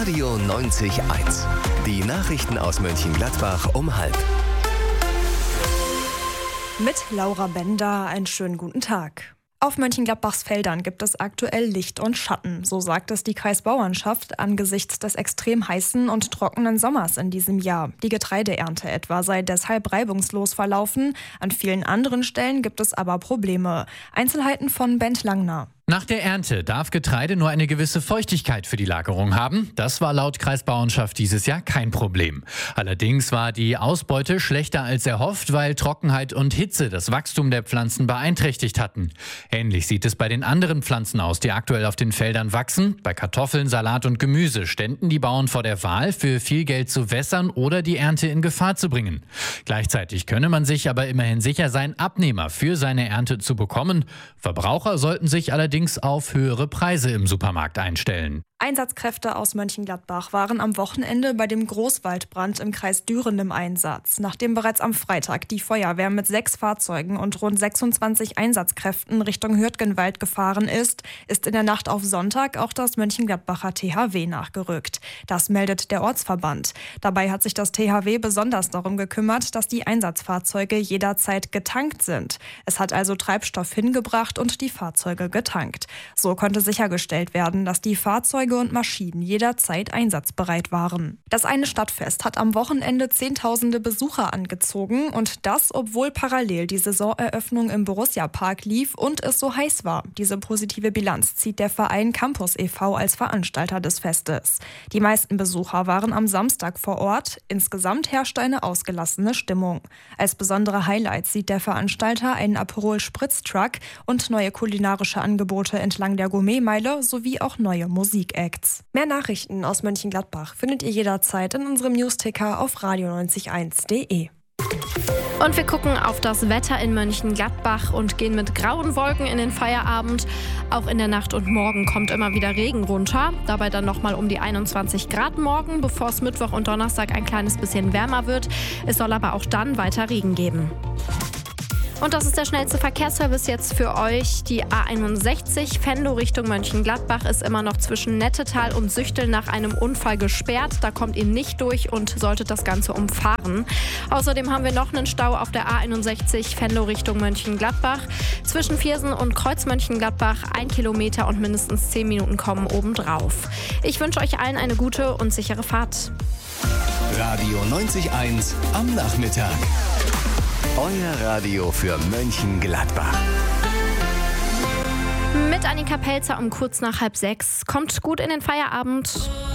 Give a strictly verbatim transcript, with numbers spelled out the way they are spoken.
Radio neunzig eins. Die Nachrichten aus Mönchengladbach um halb. Mit Laura Bender, einen schönen guten Tag. Auf Mönchengladbachs Feldern gibt es aktuell Licht und Schatten, so sagt es die Kreisbauernschaft angesichts des extrem heißen und trockenen Sommers in diesem Jahr. Die Getreideernte etwa sei deshalb reibungslos verlaufen, an vielen anderen Stellen gibt es aber Probleme. Einzelheiten von Bent Langner. Nach der Ernte darf Getreide nur eine gewisse Feuchtigkeit für die Lagerung haben. Das war laut Kreisbauernschaft dieses Jahr kein Problem. Allerdings war die Ausbeute schlechter als erhofft, weil Trockenheit und Hitze das Wachstum der Pflanzen beeinträchtigt hatten. Ähnlich sieht es bei den anderen Pflanzen aus, die aktuell auf den Feldern wachsen. Bei Kartoffeln, Salat und Gemüse ständen die Bauern vor der Wahl, für viel Geld zu wässern oder die Ernte in Gefahr zu bringen. Gleichzeitig könne man sich aber immerhin sicher sein, Abnehmer für seine Ernte zu bekommen. Verbraucher sollten sich allerdings auf höhere Preise im Supermarkt einstellen. Einsatzkräfte aus Mönchengladbach waren am Wochenende bei dem Großwaldbrand im Kreis Düren im Einsatz. Nachdem bereits am Freitag die Feuerwehr mit sechs Fahrzeugen und rund sechsundzwanzig Einsatzkräften Richtung Hürtgenwald gefahren ist, ist in der Nacht auf Sonntag auch das Mönchengladbacher T H W nachgerückt. Das meldet der Ortsverband. Dabei hat sich das T H W besonders darum gekümmert, dass die Einsatzfahrzeuge jederzeit getankt sind. Es hat also Treibstoff hingebracht und die Fahrzeuge getankt. So konnte sichergestellt werden, dass die Fahrzeuge und Maschinen jederzeit einsatzbereit waren. Das eine Stadtfest hat am Wochenende Zehntausende Besucher angezogen und das, obwohl parallel die Saisoneröffnung im Borussia-Park lief und es so heiß war. Diese positive Bilanz zieht der Verein Campus e V als Veranstalter des Festes. Die meisten Besucher waren am Samstag vor Ort. Insgesamt herrschte eine ausgelassene Stimmung. Als besondere Highlights sieht der Veranstalter einen Aperol-Spritz-Truck und neue kulinarische Angebote entlang der Gourmetmeile sowie auch neue Musik. Acts. Mehr Nachrichten aus Mönchengladbach findet ihr jederzeit in unserem Newsticker auf radio neunzig eins punkt de. Und wir gucken auf das Wetter in Mönchengladbach und gehen mit grauen Wolken in den Feierabend. Auch in der Nacht und morgen kommt immer wieder Regen runter. Dabei dann nochmal um die einundzwanzig Grad morgen, bevor es Mittwoch und Donnerstag ein kleines bisschen wärmer wird. Es soll aber auch dann weiter Regen geben. Und das ist der schnellste Verkehrsservice jetzt für euch. Die A einundsechzig Venlo Richtung Mönchengladbach ist immer noch zwischen Nettetal und Süchtel nach einem Unfall gesperrt. Da kommt ihr nicht durch und solltet das Ganze umfahren. Außerdem haben wir noch einen Stau auf der A einundsechzig Venlo Richtung Mönchengladbach. Zwischen Viersen und Kreuz Mönchengladbach ein Kilometer und mindestens zehn Minuten kommen obendrauf. Ich wünsche euch allen eine gute und sichere Fahrt. Radio neunzig eins am Nachmittag. Euer Radio für Mönchengladbach. Mit Annika Pelzer um kurz nach halb sechs. Kommt gut in den Feierabend.